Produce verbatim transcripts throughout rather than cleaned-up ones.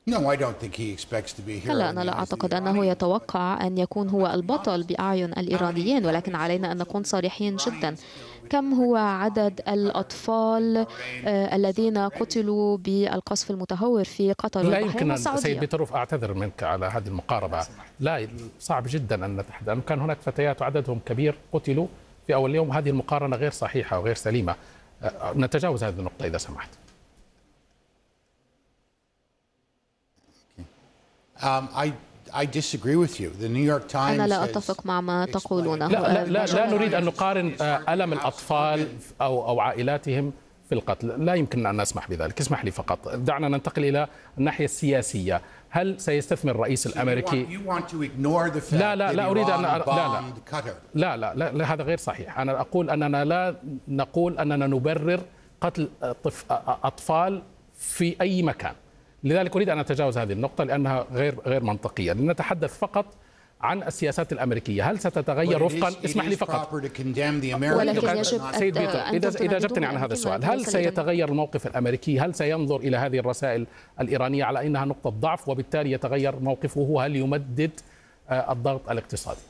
هلا، أنا لا أعتقد أنه يتوقع أن يكون هو البطل بأعين الإيرانيين، ولكن علينا أن نكون صريحين جدا. كم هو عدد الأطفال آه الذين قتلوا بالقصف المتهور في قطر لا والبحرين يمكن والسعودية؟ سيد بيتروف، أعتذر منك على هذه المقاربة. لا، صعب جدا أن نتحدث، لأنه كان هناك فتيات وعددهم كبير قتلوا في أول يوم. هذه المقارنة غير صحيحة وغير سليمة. آه نتجاوز هذه النقطة إذا سمحت. Um, I I disagree with you. The New York Times أنا لا أتفق مع ما تقولونه. لا, لا, لا, لا نريد أن نقارن ألم الأطفال أو أو عائلاتهم في القتل. لا يمكن أن نسمح بذلك. اسمح لي فقط، دعنا ننتقل إلى الناحية السياسية. هل سيستثمر الرئيس الأمريكي؟ لا لا لا أريد أن لا لا لا لا, لا, لا هذا غير صحيح. أنا أقول أننا لا نقول أننا نبرر قتل أطفال في أي مكان. لذلك أريد أن أتجاوز هذه النقطة لأنها غير غير منطقية. لنتحدث فقط عن السياسات الأمريكية. هل ستتغير وفقا؟ اسمح لي فقط. ولكن يجب سيد بيتر، إذا إذا أجبتني عن هذا السؤال، هل سيتغير الموقف الأمريكي؟ هل سينظر إلى هذه الرسائل الإيرانية على أنها نقطة ضعف وبالتالي يتغير موقفه؟ هل يمدد الضغط الاقتصادي؟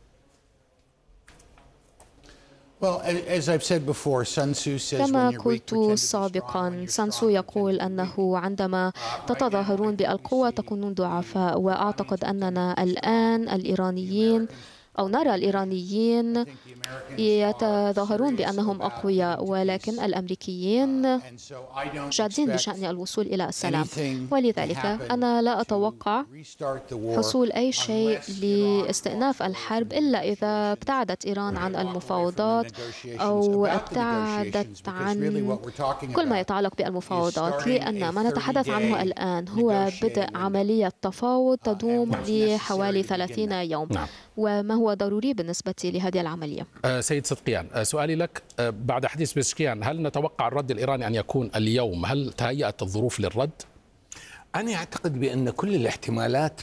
كما قلت سابقا، سانسو يقول أنه عندما تتظاهرون بالقوة تكونون ضعفاء، وأعتقد أننا الآن الإيرانيين أو نرى الإيرانيين يتظاهرون بأنهم أقوياء، ولكن الأمريكيين جادين بشأن الوصول إلى السلام. ولذلك أنا لا أتوقع حصول أي شيء لاستئناف الحرب إلا إذا ابتعدت إيران عن المفاوضات أو ابتعدت عن كل ما يتعلق بالمفاوضات، لأن ما نتحدث عنه الآن هو بدء عملية تفاوض تدوم لحوالي ثلاثين يوم. وما هو ضروري بالنسبة لهذه العملية؟ أه سيد صدقيان، أه سؤالي لك، أه بعد حديث بزشكيان هل نتوقع الرد الإيراني أن يكون اليوم؟ هل تهيأت الظروف للرد؟ أنا أعتقد بأن كل الاحتمالات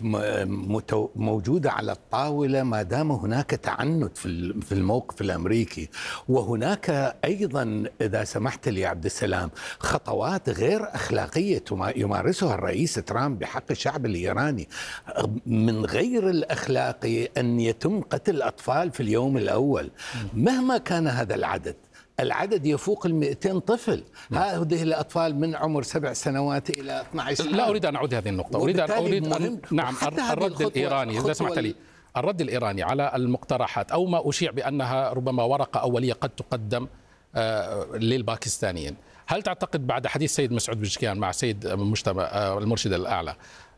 موجودة على الطاولة ما دام هناك تعنت في الموقف الأمريكي، وهناك أيضا إذا سمحت لي عبد السلام خطوات غير أخلاقية يمارسها الرئيس ترامب بحق الشعب الإيراني. من غير الأخلاقي أن يتم قتل الأطفال في اليوم الأول مهما كان هذا العدد. العدد يفوق المئتين طفل. هذه الأطفال من عمر سبع سنوات إلى اثني عشر عام. لا أريد أن أعود هذه النقطة. أريد أن أريد أن نعم الرد الإيراني إذا سمحت لي، الرد الإيراني على المقترحات أو ما أشيع بأنها ربما ورقة أولية قد تقدم للباكستانيين. هل تعتقد بعد حديث سيد مسعود بزشكيان مع سيد مجتمع المرشد الأعلى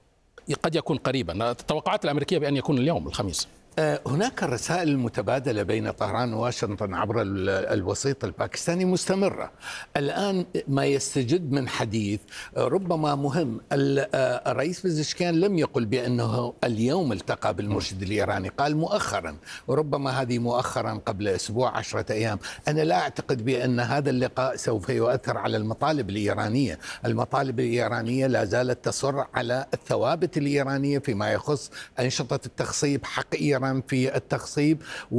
قد يكون قريبا؟ التوقعات الأمريكية بأن يكون اليوم الخميس. هناك الرسائل المتبادلة بين طهران وواشنطن عبر الوسيط الباكستاني مستمرة. الآن ما يستجد من حديث ربما مهم. الرئيس بزشكيان لم يقل بأنه اليوم التقى بالمرشد الإيراني، قال مؤخرا، وربما هذه مؤخرا قبل أسبوع عشرة أيام. أنا لا أعتقد بأن هذا اللقاء سوف يؤثر على المطالب الإيرانية. المطالب الإيرانية لا زالت تصر على الثوابت الإيرانية فيما يخص أنشطة التخصيب، حق إيران في التخصيب،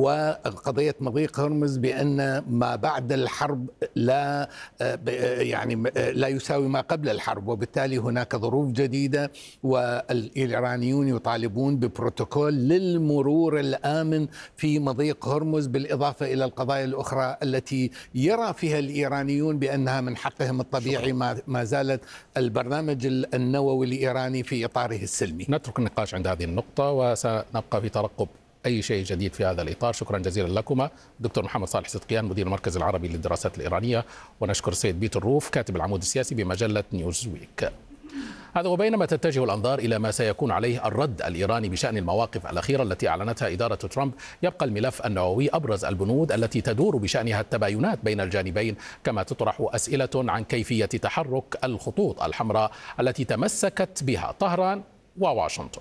وقضية مضيق هرمز بأن ما بعد الحرب لا يعني لا يساوي ما قبل الحرب، وبالتالي هناك ظروف جديدة، والإيرانيون يطالبون ببروتوكول للمرور الآمن في مضيق هرمز، بالإضافة إلى القضايا الأخرى التي يرى فيها الإيرانيون بأنها من حقهم الطبيعي ما زالت البرنامج النووي الإيراني في إطاره السلمي. نترك النقاش عند هذه النقطة وسنبقى في ترقب أي شيء جديد في هذا الإطار. شكرا جزيلا لكما دكتور محمد صالح صدقيان مدير المركز العربي للدراسات الإيرانية، ونشكر السيد بيتر روف كاتب العمود السياسي بمجلة نيوز ويك. هذا وبينما تتجه الأنظار إلى ما سيكون عليه الرد الإيراني بشأن المواقف الأخيرة التي أعلنتها إدارة ترامب، يبقى الملف النووي أبرز البنود التي تدور بشأنها التباينات بين الجانبين، كما تطرح أسئلة عن كيفية تحرك الخطوط الحمراء التي تمسكت بها طهران وواشنطن.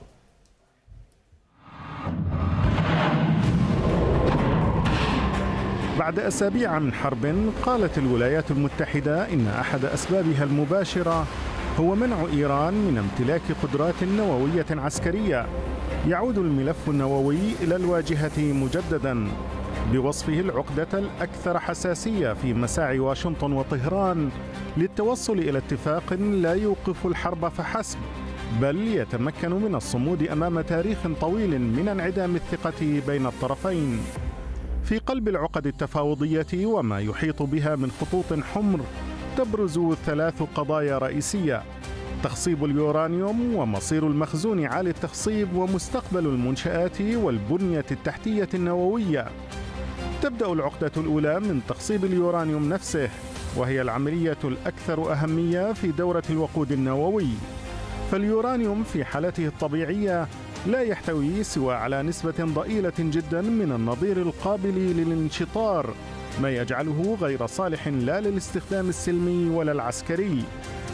بعد أسابيع من حرب، قالت الولايات المتحدة إن أحد أسبابها المباشرة هو منع إيران من امتلاك قدرات نووية عسكرية. يعود الملف النووي إلى الواجهة مجددا بوصفه العقدة الأكثر حساسية في مساعي واشنطن وطهران للتوصل إلى اتفاق لا يوقف الحرب فحسب، بل يتمكن من الصمود أمام تاريخ طويل من انعدام الثقة بين الطرفين. في قلب العقد التفاوضية وما يحيط بها من خطوط حمر تبرز ثلاث قضايا رئيسية: تخصيب اليورانيوم ومصير المخزون عالي التخصيب ومستقبل المنشآت والبنية التحتية النووية. تبدأ العقدة الأولى من تخصيب اليورانيوم نفسه، وهي العملية الأكثر أهمية في دورة الوقود النووي. فاليورانيوم في حالته الطبيعية لا يحتوي سوى على نسبة ضئيلة جدا من النظير القابل للانشطار، ما يجعله غير صالح لا للاستخدام السلمي ولا العسكري.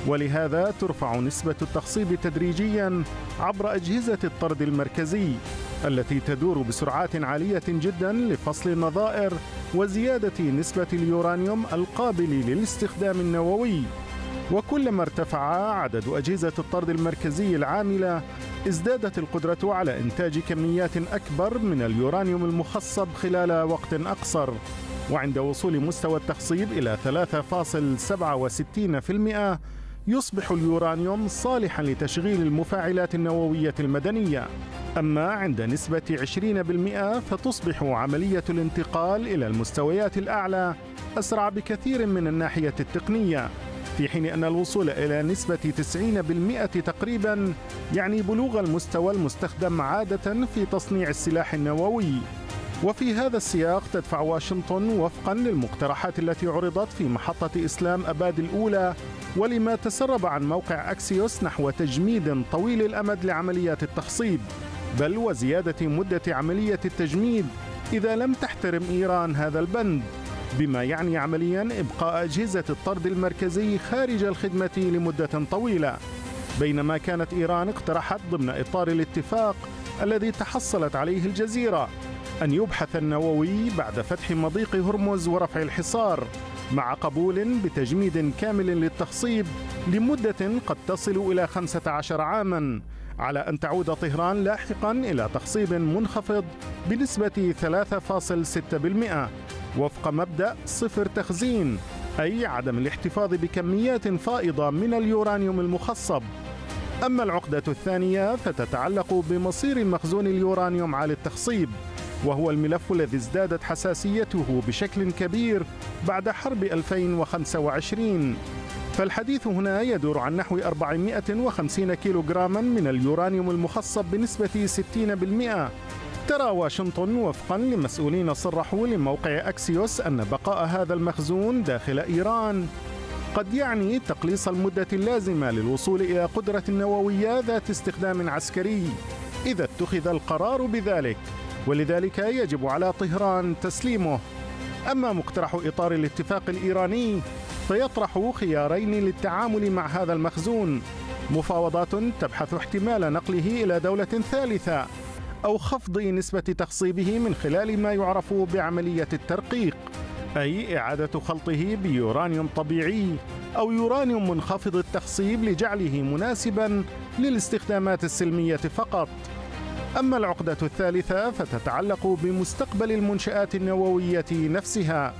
ولهذا ترفع نسبة التخصيب تدريجيا عبر أجهزة الطرد المركزي التي تدور بسرعات عالية جدا لفصل النظائر وزيادة نسبة اليورانيوم القابل للاستخدام النووي. وكلما ارتفع عدد أجهزة الطرد المركزي العاملة ازدادت القدرة على إنتاج كميات أكبر من اليورانيوم المخصب خلال وقت أقصر. وعند وصول مستوى التخصيب إلى ثلاثة فاصلة سبعة وستين بالمئة يصبح اليورانيوم صالحا لتشغيل المفاعلات النووية المدنية. أما عند نسبة عشرين بالمئة فتصبح عملية الانتقال إلى المستويات الأعلى أسرع بكثير من الناحية التقنية، في حين أن الوصول إلى نسبة تسعين بالمئة تقريبا يعني بلوغ المستوى المستخدم عادة في تصنيع السلاح النووي. وفي هذا السياق تدفع واشنطن وفقا للمقترحات التي عرضت في محطة إسلام أباد الأولى ولما تسرب عن موقع أكسيوس نحو تجميد طويل الأمد لعمليات التخصيب، بل وزيادة مدة عملية التجميد إذا لم تحترم إيران هذا البند، بما يعني عمليا إبقاء أجهزة الطرد المركزي خارج الخدمة لمدة طويلة. بينما كانت إيران اقترحت ضمن إطار الاتفاق الذي تحصلت عليه الجزيرة أن يبحث النووي بعد فتح مضيق هرمز ورفع الحصار، مع قبول بتجميد كامل للتخصيب لمدة قد تصل إلى خمسة عشر عاماً، على أن تعود طهران لاحقاً إلى تخصيب منخفض بنسبة ثلاثة فاصلة ستة بالمئة وفق مبدأ صفر تخزين، أي عدم الاحتفاظ بكميات فائضة من اليورانيوم المخصب. أما العقدة الثانية فتتعلق بمصير مخزون اليورانيوم عالي التخصيب، وهو الملف الذي ازدادت حساسيته بشكل كبير بعد حرب ألفين وخمسة وعشرين. فالحديث هنا يدور عن نحو أربعمئة وخمسين كيلوغراما من اليورانيوم المخصب بنسبة ستين بالمئة. ترى واشنطن وفقا لمسؤولين صرحوا لموقع أكسيوس أن بقاء هذا المخزون داخل إيران قد يعني تقليص المدة اللازمة للوصول إلى قدرة نووية ذات استخدام عسكري إذا اتخذ القرار بذلك، ولذلك يجب على طهران تسليمه. أما مقترح إطار الاتفاق الإيراني فيطرح خيارين للتعامل مع هذا المخزون: مفاوضات تبحث احتمال نقله إلى دولة ثالثة، أو خفض نسبة تخصيبه من خلال ما يعرف بعملية الترقيق، أي إعادة خلطه بيورانيوم طبيعي أو يورانيوم منخفض التخصيب لجعله مناسباً للاستخدامات السلمية فقط. أما العقدة الثالثة فتتعلق بمستقبل المنشآت النووية نفسها،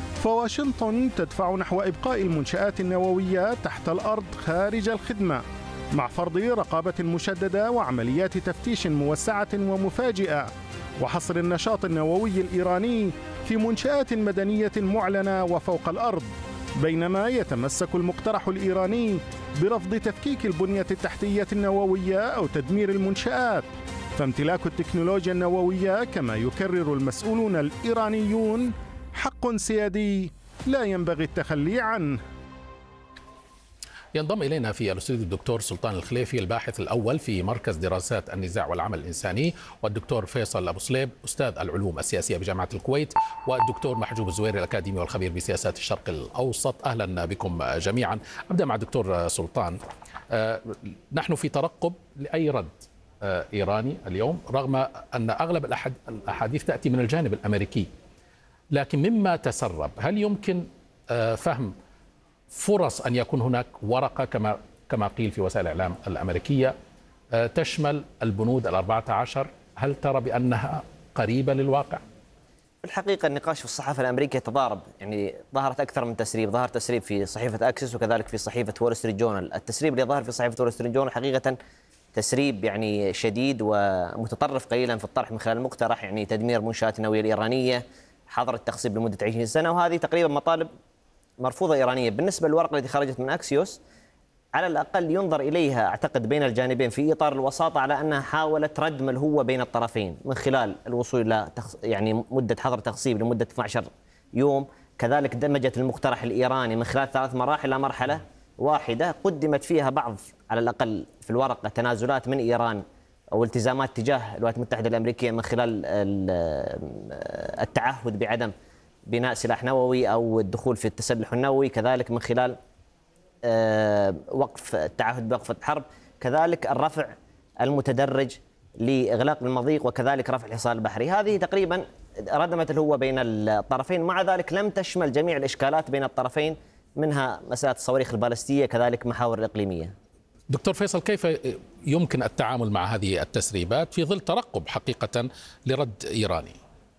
فواشنطن تدفع نحو إبقاء المنشآت النووية تحت الأرض خارج الخدمة، مع فرض رقابة مشددة وعمليات تفتيش موسعة ومفاجئة، وحصر النشاط النووي الإيراني في منشآت مدنية معلنة وفوق الأرض. بينما يتمسك المقترح الإيراني برفض تفكيك البنية التحتية النووية أو تدمير المنشآت، فامتلاك التكنولوجيا النووية كما يكرر المسؤولون الإيرانيون حق سيادي لا ينبغي التخلي عنه. ينضم إلينا في الاستوديو الدكتور سلطان الخليفي الباحث الأول في مركز دراسات النزاع والعمل الإنساني، والدكتور فيصل أبو صليب أستاذ العلوم السياسية بجامعة الكويت، والدكتور محجوب الزويري الأكاديمي والخبير بسياسات الشرق الأوسط. أهلا بكم جميعا. أبدأ مع الدكتور سلطان. نحن في ترقب لأي رد إيراني اليوم، رغم أن أغلب الأحاديث تأتي من الجانب الأمريكي، لكن مما تسرب هل يمكن فهم فرص أن يكون هناك ورقة كما كما قيل في وسائل الإعلام الأمريكية تشمل البنود الأربعة عشر؟ هل ترى بأنها قريبة للواقع؟ الحقيقة النقاش في الصحافة الأمريكية تضارب، يعني ظهرت أكثر من تسريب. ظهر تسريب في صحيفة أكسس وكذلك في صحيفة وول ستريت جورنال. التسريب اللي ظهر في صحيفة وول ستريت جورنال حقيقة تسريب يعني شديد ومتطرف قليلا في الطرح من خلال المقترح، يعني تدمير منشآت النووية الإيرانية، حظر التخصيب لمدة عشرين سنة، وهذه تقريبا مطالب مرفوضة إيرانية. بالنسبة للورقة التي خرجت من أكسيوس، على الأقل ينظر إليها أعتقد بين الجانبين في إطار الوساطة على أنها حاولت ردم الهوة بين الطرفين من خلال الوصول إلى يعني مدة حظر تخصيب لمدة اثني عشر يوم، كذلك دمجت المقترح الإيراني من خلال ثلاث مراحل إلى مرحلة واحدة قدمت فيها بعض على الأقل في الورقة تنازلات من إيران أو التزامات تجاه الولايات المتحدة الأمريكية من خلال التعهد بعدم بناء سلاح نووي أو الدخول في التسلح النووي، كذلك من خلال وقف التعهد بوقف الحرب، كذلك الرفع المتدرج لإغلاق المضيق، وكذلك رفع الحصار البحري. هذه تقريبا ردمت الهوة بين الطرفين، مع ذلك لم تشمل جميع الإشكالات بين الطرفين، منها مسألة الصواريخ البالستية كذلك محاور الإقليمية. دكتور فيصل، كيف يمكن التعامل مع هذه التسريبات في ظل ترقب حقيقة لرد إيراني؟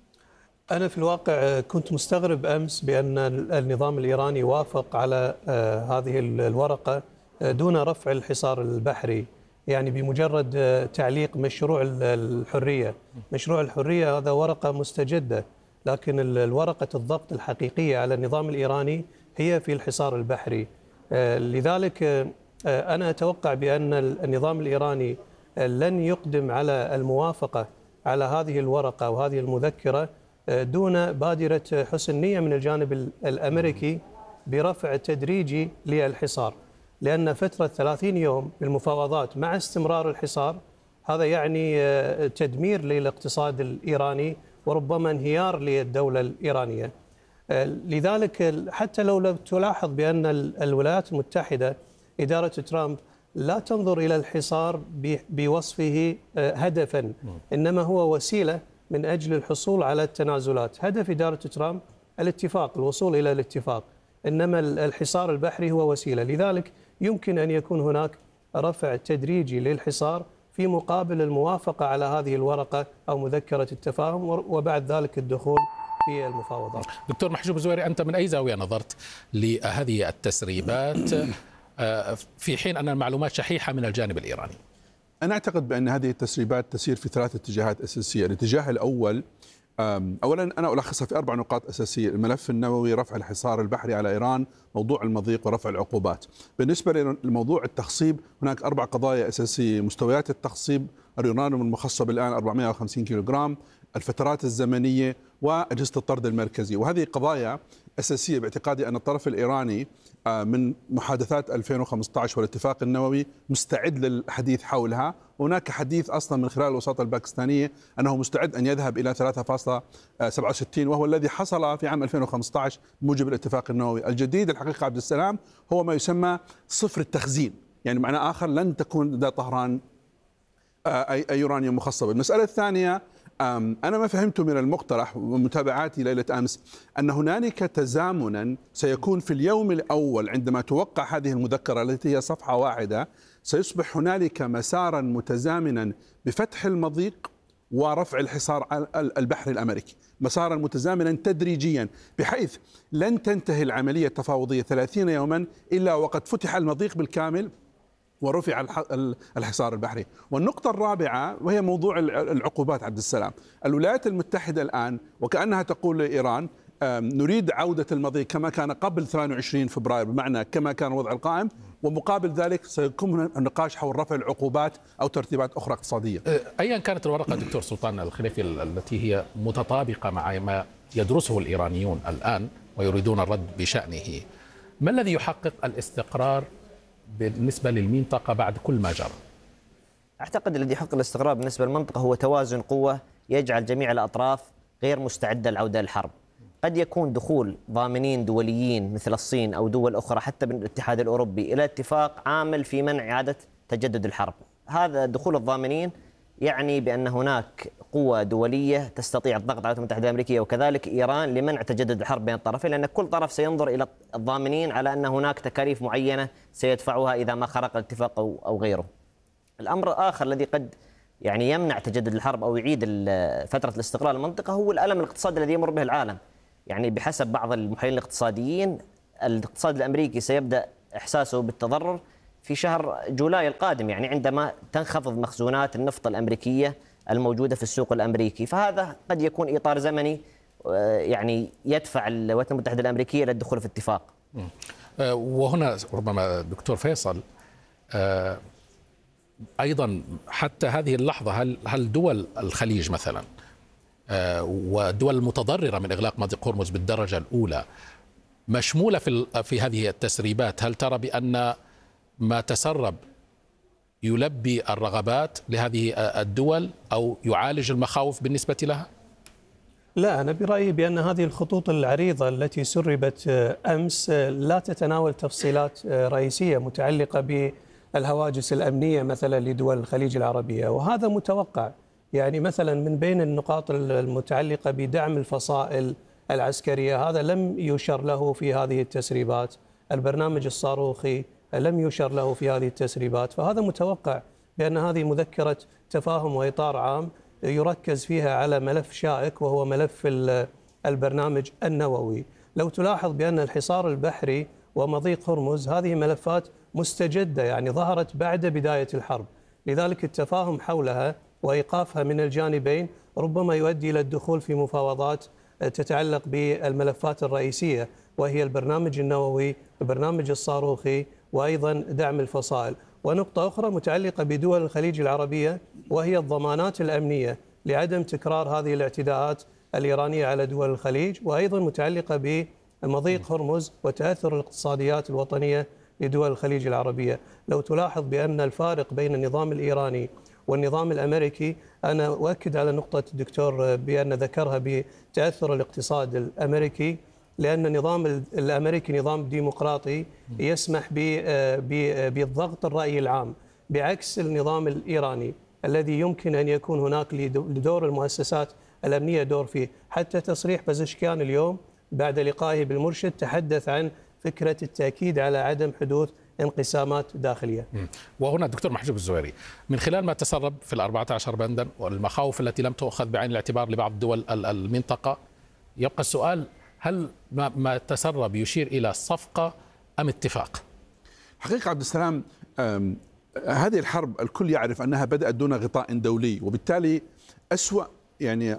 أنا في الواقع كنت مستغرب أمس بأن النظام الإيراني وافق على هذه الورقة دون رفع الحصار البحري، يعني بمجرد تعليق مشروع الحرية. مشروع الحرية هذا ورقة مستجدة، لكن الورقة الضغط الحقيقية على النظام الإيراني هي في الحصار البحري. لذلك أنا أتوقع بأن النظام الإيراني لن يقدم على الموافقة على هذه الورقة وهذه المذكرة دون بادرة حسن نية من الجانب الأمريكي برفع تدريجي للحصار، لأن فترة ثلاثين يوم بالمفاوضات مع استمرار الحصار هذا يعني تدمير للاقتصاد الإيراني وربما انهيار للدولة الإيرانية. لذلك حتى لو تلاحظ بأن الولايات المتحدة إدارة ترامب لا تنظر إلى الحصار بوصفه هدفا، إنما هو وسيلة من أجل الحصول على التنازلات. هدف إدارة ترامب الاتفاق، الوصول إلى الاتفاق، إنما الحصار البحري هو وسيلة. لذلك يمكن أن يكون هناك رفع تدريجي للحصار في مقابل الموافقة على هذه الورقة أو مذكرة التفاهم، وبعد ذلك الدخول في المفاوضات. دكتور محجوب زويري، أنت من أي زاوية نظرت لهذه التسريبات في حين أن المعلومات شحيحة من الجانب الإيراني؟ أنا أعتقد بأن هذه التسريبات تسير في ثلاث اتجاهات أساسية. الاتجاه الأول، أولا أنا ألخصها في أربع نقاط أساسية: الملف النووي، رفع الحصار البحري على إيران، موضوع المضيق، ورفع العقوبات. بالنسبة لموضوع التخصيب هناك أربع قضايا أساسية: مستويات التخصيب، اليورانيوم المخصب الآن أربعمائة وخمسين كيلوغرام، الفترات الزمنية، وأجهزة الطرد المركزي. وهذه قضايا أساسية باعتقادي أن الطرف الإيراني من محادثات ألفين وخمسة عشر والاتفاق النووي مستعد للحديث حولها. هناك حديث أصلا من خلال الوساطة الباكستانية أنه مستعد أن يذهب إلى ثلاثة فاصلة سبعة وستين، وهو الذي حصل في عام ألفين وخمسة عشر بموجب الاتفاق النووي. الجديد الحقيقة عبد السلام هو ما يسمى صفر التخزين، يعني معنى آخر لن تكون لدى طهران أي يورانيوم مخصب. المسألة الثانية، أنا ما فهمت من المقترح ومتابعاتي ليلة أمس أن هنالك تزامنا سيكون في اليوم الأول عندما توقع هذه المذكرة التي هي صفحة واحدة، سيصبح هنالك مسارا متزامنا بفتح المضيق ورفع الحصار البحري الأمريكي، مسارا متزامنا تدريجيا، بحيث لن تنتهي العملية التفاوضية ثلاثين يوما إلا وقد فتح المضيق بالكامل ورفع الحصار البحري. والنقطة الرابعة وهي موضوع العقوبات عبد السلام. الولايات المتحدة الآن وكأنها تقول لإيران نريد عودة المضيق كما كان قبل ثمانية وعشرين فبراير، بمعنى كما كان الوضع القائم، ومقابل ذلك سيكون النقاش حول رفع العقوبات أو ترتيبات أخرى اقتصادية. أيا كانت الورقة دكتور سلطان الخليفي التي هي متطابقة مع ما يدرسه الإيرانيون الآن ويريدون الرد بشأنه، ما الذي يحقق الاستقرار بالنسبة للمنطقة بعد كل ما جرى؟ أعتقد الذي يحقق الاستقرار بالنسبة للمنطقة هو توازن قوة يجعل جميع الأطراف غير مستعدة للعودة للحرب. قد يكون دخول ضامنين دوليين مثل الصين أو دول أخرى حتى بالاتحاد الأوروبي إلى اتفاق عامل في منع إعادة تجدد الحرب. هذا دخول الضامنين يعني بأن هناك قوة دولية تستطيع الضغط على الولايات المتحدة الأمريكية وكذلك إيران لمنع تجدد الحرب بين الطرفين، لأن كل طرف سينظر إلى الضامنين على أن هناك تكاليف معينة سيدفعها إذا ما خرق الاتفاق أو غيره. الأمر الآخر الذي قد يعني يمنع تجدد الحرب أو يعيد فترة الاستقرار للمنطقة هو الألم الاقتصادي الذي يمر به العالم. يعني بحسب بعض المحللين الاقتصاديين الاقتصاد الأمريكي سيبدأ إحساسه بالتضرر في شهر جولاي القادم، يعني عندما تنخفض مخزونات النفط الأمريكية الموجودة في السوق الأمريكي. فهذا قد يكون إطار زمني يعني يدفع الولايات المتحدة الأمريكية إلى الدخول في اتفاق. وهنا ربما دكتور فيصل أيضا حتى هذه اللحظة هل هل دول الخليج مثلا والدول المتضررة من إغلاق مضيق هرمز بالدرجة الأولى مشمولة في في هذه التسريبات؟ هل ترى بأن ما تسرب يلبي الرغبات لهذه الدول أو يعالج المخاوف بالنسبة لها؟ لا، أنا برأيي بأن هذه الخطوط العريضة التي سربت أمس لا تتناول تفصيلات رئيسية متعلقة بالهواجس الأمنية مثلا لدول الخليج العربية، وهذا متوقع. يعني مثلا من بين النقاط المتعلقة بدعم الفصائل العسكرية هذا لم يشر له في هذه التسريبات، البرنامج الصاروخي لم يشر له في هذه التسريبات، فهذا متوقع بأن هذه مذكرة تفاهم وإطار عام يركز فيها على ملف شائك وهو ملف البرنامج النووي. لو تلاحظ بأن الحصار البحري ومضيق هرمز هذه ملفات مستجدة، يعني ظهرت بعد بداية الحرب، لذلك التفاهم حولها وإيقافها من الجانبين ربما يؤدي إلى الدخول في مفاوضات تتعلق بالملفات الرئيسية، وهي البرنامج النووي، البرنامج الصاروخي، وأيضا دعم الفصائل. ونقطة أخرى متعلقة بدول الخليج العربية وهي الضمانات الأمنية لعدم تكرار هذه الاعتداءات الإيرانية على دول الخليج، وأيضا متعلقة بمضيق هرمز وتأثر الاقتصاديات الوطنية لدول الخليج العربية. لو تلاحظ بأن الفارق بين النظام الإيراني والنظام الأمريكي، أنا أؤكد على نقطة الدكتور بأن ذكرها بتأثر الاقتصاد الأمريكي، لأن النظام الأمريكي نظام ديمقراطي يسمح بالضغط الرأي العام، بعكس النظام الإيراني الذي يمكن أن يكون هناك لدور المؤسسات الأمنية دور فيه. حتى تصريح بزشكيان اليوم بعد لقائه بالمرشد تحدث عن فكرة التأكيد على عدم حدوث انقسامات داخلية. وهنا دكتور محجوب الزويري، من خلال ما تسرب في الأربعة عشر بندا والمخاوف التي لم تؤخذ بعين الاعتبار لبعض دول المنطقة، يبقى السؤال: هل ما تسرب يشير إلى صفقة أم اتفاق؟ حقيقة عبد السلام، هذه الحرب الكل يعرف أنها بدأت دون غطاء دولي، وبالتالي أسوأ يعني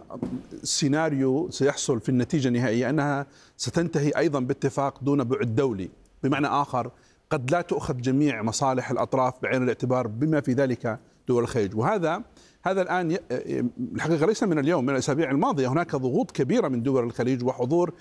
سيناريو سيحصل في النتيجة النهائية أنها ستنتهي أيضا باتفاق دون بعد دولي. بمعنى آخر، قد لا تؤخذ جميع مصالح الأطراف بعين الاعتبار بما في ذلك دول الخليج. وهذا هذا الآن الحقيقة ليس من اليوم، من الأسابيع الماضية هناك ضغوط كبيرة من دول الخليج وحضور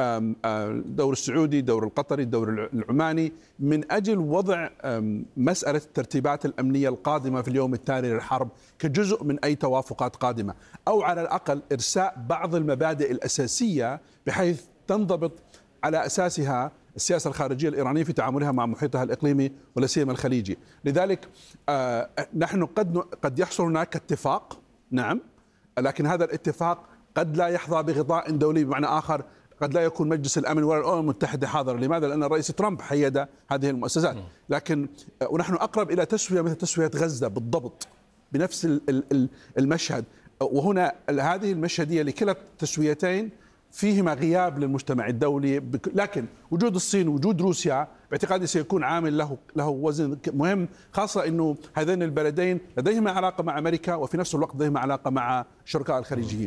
الدور السعودي، الدور القطري، الدور العماني، من أجل وضع مسألة الترتيبات الأمنية القادمة في اليوم التالي للحرب كجزء من أي توافقات قادمة، أو على الأقل إرساء بعض المبادئ الأساسية بحيث تنضبط على أساسها السياسة الخارجية الإيرانية في تعاملها مع محيطها الإقليمي ولا سيما الخليجي. لذلك آه نحن قد قد يحصل هناك اتفاق، نعم، لكن هذا الاتفاق قد لا يحظى بغطاء دولي. بمعنى آخر، قد لا يكون مجلس الأمن ولا الأمم المتحدة حاضر. لماذا؟ لأن الرئيس ترامب حيد هذه المؤسسات. لكن آه ونحن أقرب إلى تسوية مثل تسوية غزة بالضبط بنفس المشهد. وهنا هذه المشهدية لكلا التسويتين فيهما غياب للمجتمع الدولي، لكن وجود الصين وجود روسيا باعتقادي سيكون عامل له له وزن مهم، خاصة أنه هذين البلدين لديهما علاقة مع أمريكا وفي نفس الوقت لديهما علاقة مع شركاء الخليجيين.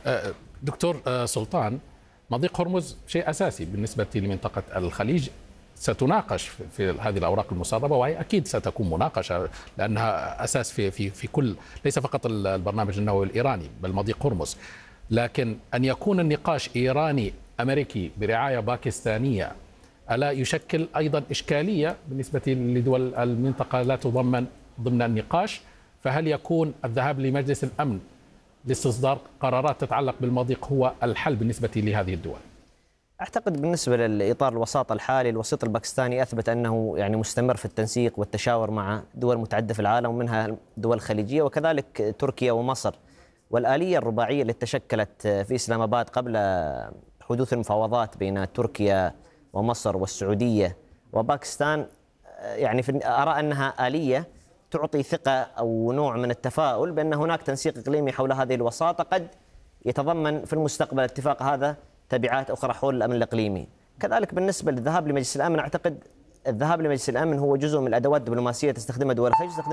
دكتور سلطان، مضيق هرمز شيء أساسي بالنسبة لمنطقة الخليج، ستناقش في هذه الأوراق المسربة، وهي أكيد ستكون مناقشة لأنها أساس في في في كل، ليس فقط البرنامج النووي الإيراني بل مضيق هرمز. لكن أن يكون النقاش إيراني أمريكي برعاية باكستانية ألا يشكل أيضا إشكالية بالنسبة لدول المنطقة لا تضمن ضمن النقاش؟ فهل يكون الذهاب لمجلس الأمن لاستصدار قرارات تتعلق بالمضيق هو الحل بالنسبة لهذه الدول؟ أعتقد بالنسبة للإطار الوساط الحالي، الوسيط الباكستاني أثبت أنه يعني مستمر في التنسيق والتشاور مع دول متعددة في العالم ومنها دول خليجية وكذلك تركيا ومصر. والآلية الرباعية التي تشكلت في إسلام آباد قبل حدوث المفاوضات بين تركيا ومصر والسعودية وباكستان، يعني في أرى أنها آلية تعطي ثقة أو نوع من التفاؤل بأن هناك تنسيق إقليمي حول هذه الوساطة قد يتضمن في المستقبل اتفاق هذا تبعات أخرى حول الأمن الإقليمي. كذلك بالنسبة للذهاب لمجلس الأمن، أعتقد الذهاب لمجلس الأمن هو جزء من الأدوات الدبلوماسية تستخدمها دول الخليج.